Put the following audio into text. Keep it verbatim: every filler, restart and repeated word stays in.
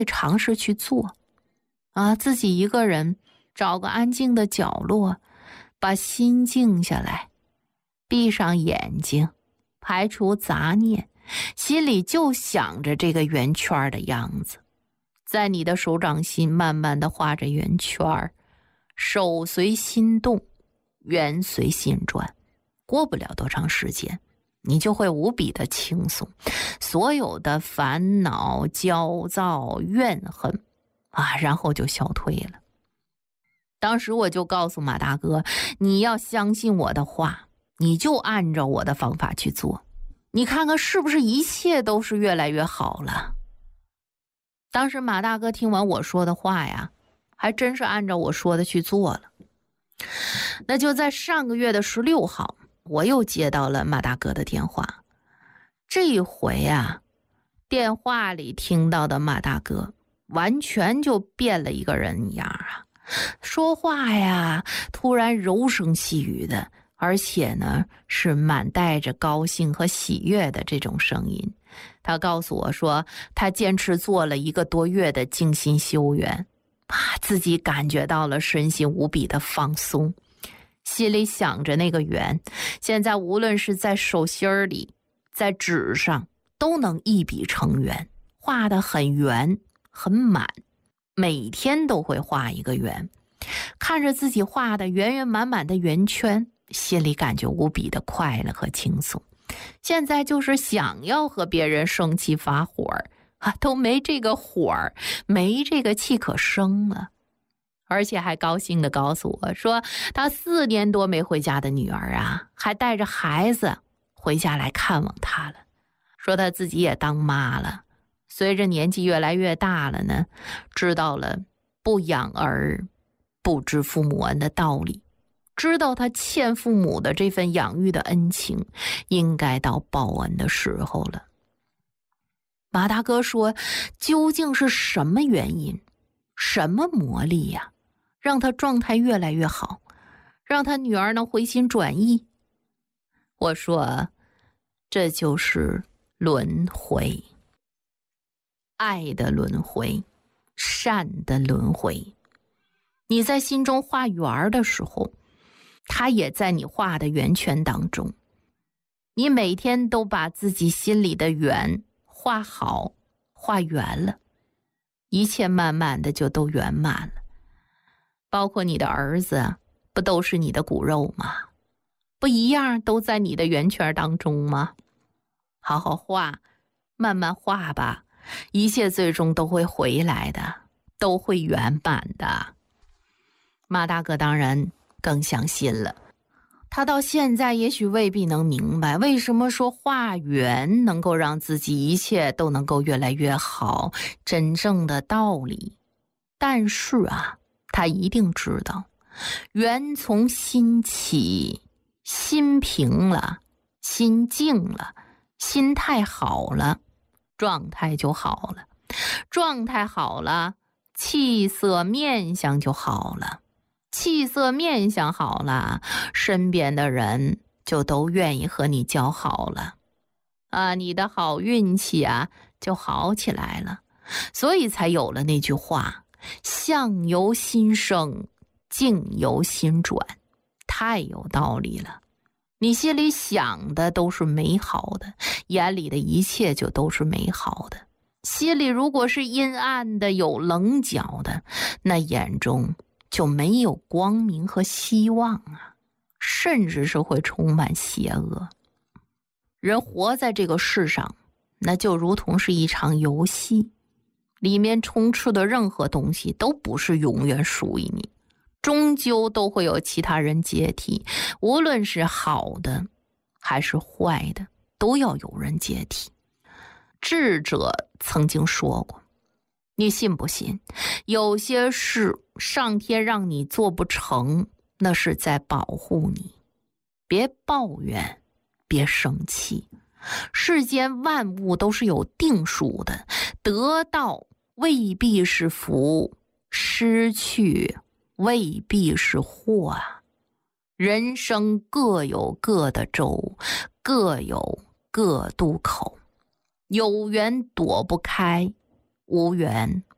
尝试去做啊，自己一个人找个安静的角落，把心静下来，闭上眼睛，排除杂念，心里就想着这个圆圈的样子，在你的手掌心慢慢的画着圆圈，手随心动，圆随心转，过不了多长时间，你就会无比的轻松，所有的烦恼、焦躁、怨恨啊，然后就消退了。当时我就告诉马大哥，你要相信我的话，你就按照我的方法去做，你看看是不是一切都是越来越好了。当时马大哥听完我说的话呀，还真是按照我说的去做了。那就在上个月的十六号，我又接到了马大哥的电话。这一回啊，电话里听到的马大哥完全就变了一个人一样啊，说话呀突然柔声细语的，而且呢是满带着高兴和喜悦的这种声音。他告诉我说，他坚持做了一个多月的静心修缘啊，自己感觉到了身心无比的放松，心里想着那个圆，现在无论是在手心里，在纸上，都能一笔成圆，画得很圆很满，每天都会画一个圆，看着自己画的圆圆满满的圆圈，心里感觉无比的快乐和轻松。现在就是想要和别人生气发火啊，都没这个火，没这个气可生了。而且还高兴地告诉我说，他四年多没回家的女儿啊，还带着孩子回家来看望他了。说他自己也当妈了，随着年纪越来越大了呢，知道了不养儿不知父母恩的道理，知道他欠父母的这份养育的恩情，应该到报恩的时候了。马大哥说，究竟是什么原因，什么魔力呀，让他状态越来越好，让他女儿能回心转意？我说，这就是轮回，爱的轮回，善的轮回。你在心中画圆的时候，它也在你画的圆圈当中。你每天都把自己心里的圆画好，画圆了，一切慢慢的就都圆满了。包括你的儿子，不都是你的骨肉吗？不一样都在你的圆圈当中吗？好好画，慢慢画吧，一切最终都会回来的，都会圆满的。马大哥当然更相信了，他到现在也许未必能明白为什么说画圆能够让自己一切都能够越来越好，真正的道理。但是啊，他一定知道，圆从心起，心平了，心静了，心态好了，状态就好了，状态好了，气色面相就好了，气色面相好了，身边的人就都愿意和你交好了啊，你的好运气啊就好起来了。所以才有了那句话，相由心生，境由心转，太有道理了。你心里想的都是美好的，眼里的一切就都是美好的。心里如果是阴暗的，有棱角的，那眼中就没有光明和希望啊，甚至是会充满邪恶。人活在这个世上，那就如同是一场游戏，里面充斥的任何东西都不是永远属于你，终究都会有其他人接替，无论是好的还是坏的，都要有人接替。智者曾经说过，你信不信，有些事上天让你做不成，那是在保护你。别抱怨，别生气，世间万物都是有定数的，得到未必是福，失去未必是祸啊。人生各有各的舟，各有各渡口，有缘躲不开，无缘